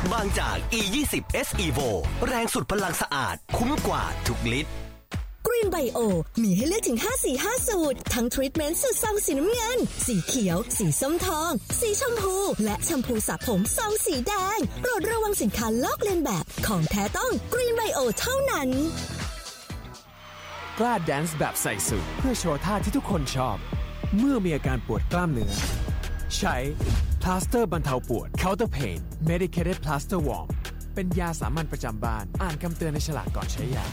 บางจาก E20 S Evo แรงสุดพลังสะอาดคุ้มกว่าทุกลิตร Green Bio มีให้เลือกถึง5 สี 5 สูตรทั้งทรีทเมนต์สูตรซองสีน้ำเงินสีเขียวสีส้มทองสีชมพูและแชมพูสระผมซองสีแดงโปรดระวังสินค้าลอกเลียนแบบของแท้ต้อง Green Bio เท่านั้นกล้าแดนซ์แบบใส่สูทเพื่อโชว์ท่าที่ทุกคนชอบเมื่อมีอาการปวดกล้ามเนื้อใช้พลาสเตอร์บรรเทาปวด Counter Pain Medicated Plaster Warm เป็นยาสามัญประจำบ้านอ่านคำเตือนในฉลากก่อนใช้ยา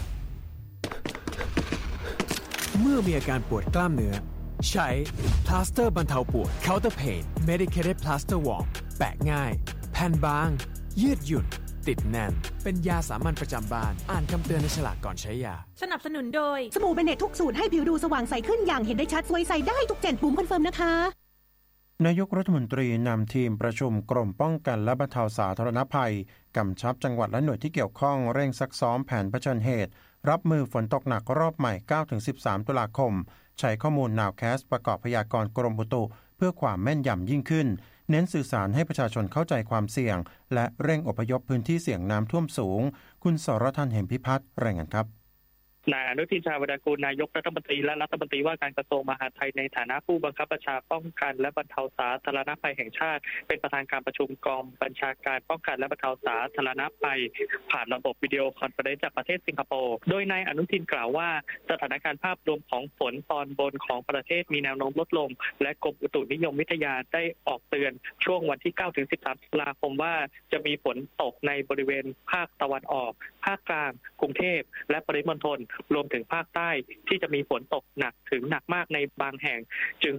เมื่อมีอาการปวดกล้ามเนื้อใช้พลาสเตอร์บรรเทาปวด Counter Pain Medicated Plaster Warm แปะง่ายแผ่นบางยืดหยุ่นติดแน่นเป็นยาสามัญประจำบ้านอ่านคำเตือนในฉลากก่อนใช้ยาสนับสนุนโดยสบู่เบเนตทุกสูตรให้ผิวดูสว่างใสขึ้นอย่างเห็นได้ชัดสวยใสได้ทุก7ปุ่มคอนเฟิร์มนะคะนายกรัฐมนตรีนำทีมประชุมกรมป้องกันและบรรเทาสาธารณภัยกำชับจังหวัดและหน่วยที่เกี่ยวข้องเร่งซักซ้อมแผนเผชิญเหตุรับมือฝนตกหนักรอบใหม่ 9-13 ตุลาคมใช้ข้อมูล Nowcast ประกอบพยากรณ์กรมอุตุเพื่อความแม่นยำยิ่งขึ้นเน้นสื่อสารให้ประชาชนเข้าใจความเสี่ยงและเร่งอพยพพื้นที่เสี่ยงน้ำท่วมสูงคุณสรทัน เหมพิพัฒน์รายงานครับนายอนุทินชาญวิรากูลนายกรัฐมนตรีและรัฐมนตรีว่าการกระทรวงมหาดไทยในฐานะผู้บังคับบัญชาป้องกันและบรรเทาสาธารณภัยแห่งชาติเป็นประธานการประชุมกองบัญชาการป้องกันและบรรเทาสาธารณภัยผ่านระบบวิดีโอคอนเฟอเรนซ์จากประเทศสิงคโปร์โดยนายอนุทินกล่าวว่าสถานการณ์ภาพรวมของฝนตอนบนของประเทศมีแนวโน้มลดลงและกรมอุตุนิยมวิทยาได้ออกเตือนช่วงวันที่ 9-13 ตุลาคมว่าจะมีฝนตกในบริเวณภาคตะวันออกภาคกลางกรุงเทพและปริมณฑลรวมถึงภาคใต้ที่จะมีฝนตกหนักถึงหนักมากในบางแห่งจึง